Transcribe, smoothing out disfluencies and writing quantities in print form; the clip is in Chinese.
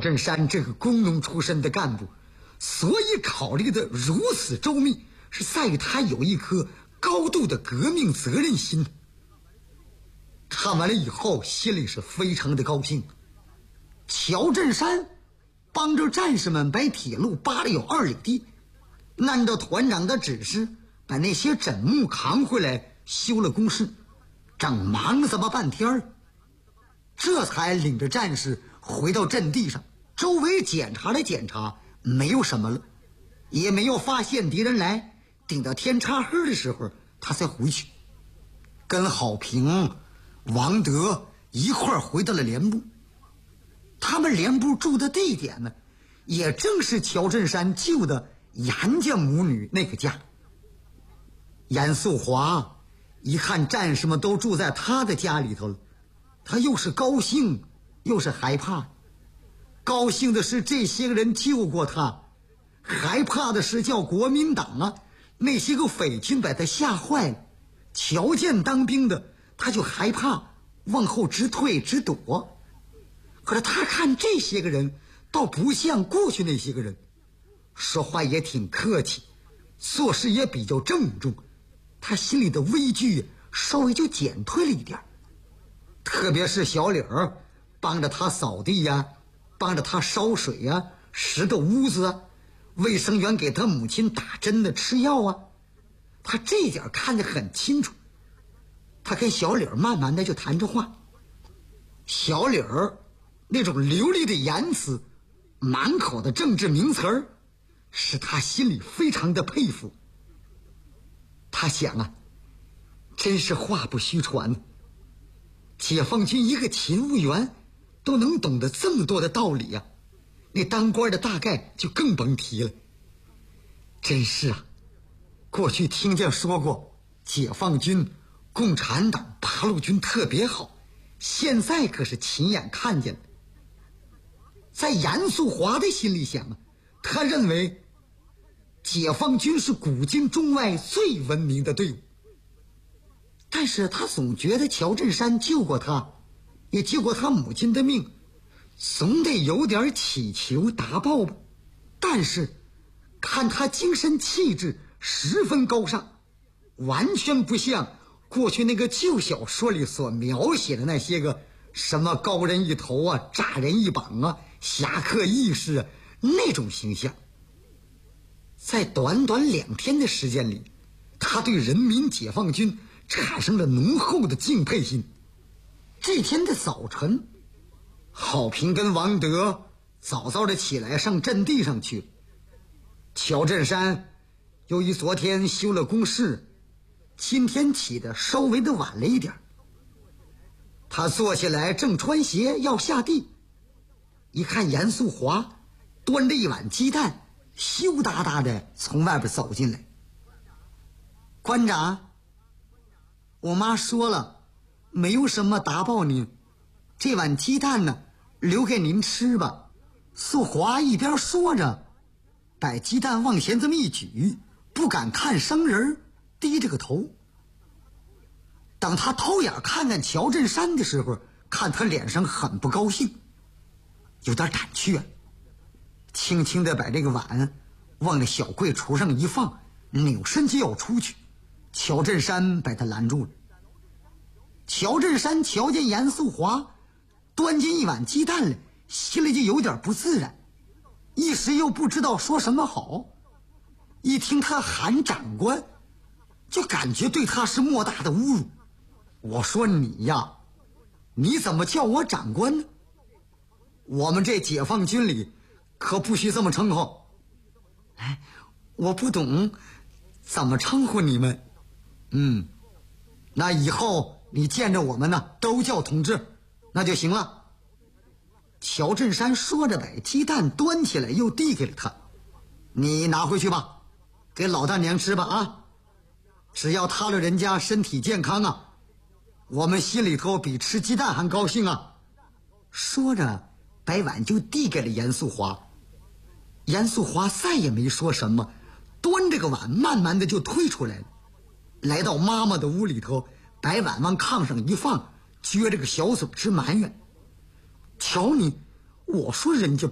振山这个工农出身的干部，所以考虑的如此周密，是在于他有一颗高度的革命责任心。看完了以后，心里是非常的高兴。乔振山帮着战士们把铁路扒了有2里地，按照团长的指示，把那些枕木扛回来修了工事，正忙这么半天，这才领着战士回到阵地上，周围检查了检查，没有什么了，也没有发现敌人来。顶到天擦黑的时候，他才回去，跟郝平、王德一块回到了连部。他们连部住的地点呢，也正是乔振山救的严家母女那个家。严素华一看战士们都住在他的家里头了，他又是高兴又是害怕。高兴的是这些个人救过他，害怕的是叫国民党啊那些个匪军把他吓坏了。瞧见当兵的他就害怕，往后直退直躲。可是他看这些个人倒不像过去那些个人，说话也挺客气，做事也比较郑重，他心里的畏惧稍微就减退了一点。特别是小李儿帮着他扫地呀，帮着他烧水呀，拾个屋子啊，卫生员给他母亲打针的吃药啊，他这点看得很清楚。他跟小李儿慢慢的就谈着话，小李儿那种流利的言辞，满口的政治名词儿，使他心里非常的佩服。他想啊，真是话不虚传，解放军一个勤务员都能懂得这么多的道理啊，那当官的大概就更甭提了。真是啊，过去听见说过解放军、共产党、八路军特别好，现在可是亲眼看见了。在严素华的心里想啊，他认为解放军是古今中外最文明的队伍。但是他总觉得乔振山救过他，也救过他母亲的命，总得有点祈求达报吧。但是看他精神气质十分高尚，完全不像过去那个旧小说里所描写的那些个什么高人一头啊，炸人一膀啊，侠客义士啊那种形象。在短短2天的时间里，他对人民解放军产生了浓厚的敬佩心。这天的早晨，郝平跟王德早早的起来上阵地上去。乔振山由于昨天修了工事，今天起的稍微的晚了一点。他坐下来正穿鞋要下地，一看严素华端着一碗鸡蛋羞答答的从外边走进来。官长，我妈说了，没有什么打报您，这碗鸡蛋呢留给您吃吧。素华一边说着，把鸡蛋往前这么一举，不敢看生人，低着个头。等他偷眼看看乔振山的时候，看他脸上很不高兴，有点胆怯，轻轻地把这个碗往那小柜橱上一放，扭身就要出去。乔振山把他拦住了。乔振山瞧见严素华端进一碗鸡蛋来，心里就有点不自然，一时又不知道说什么好。一听他喊长官，就感觉对他是莫大的侮辱。我说你呀，你怎么叫我长官呢？我们这解放军里可不许这么称呼。哎，我不懂怎么称呼你们。那以后你见着我们呢都叫同志，那就行了。乔振山说着，把鸡蛋端起来又递给了他。你拿回去吧，给老大娘吃吧啊！只要他老人家身体健康啊，我们心里头比吃鸡蛋还高兴啊。说着把碗就递给了严素华。严素华再也没说什么，端着个碗慢慢的就退出来了，来到妈妈的屋里头，把碗往炕上一放，撅着个小嘴直埋怨。瞧你，我说人家